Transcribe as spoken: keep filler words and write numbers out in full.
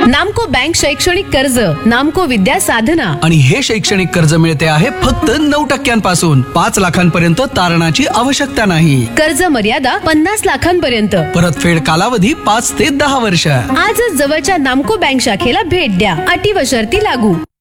नामको बँक शैक्षणिक कर्ज, नामको विद्या साधना. आणि हे शैक्षणिक कर्ज मिळते आहे फक्त नऊ टक्क्यांपासून. पाच लाखांपर्यंत तारणाची आवश्यकता नाही. कर्ज मर्यादा पन्नास लाखांपर्यंत. परतफेड कालावधी पाच ते दहा वर्ष. आजच जवळच्या नामको बँक शाखेला भेट द्या. अटी व शर्ती लागू.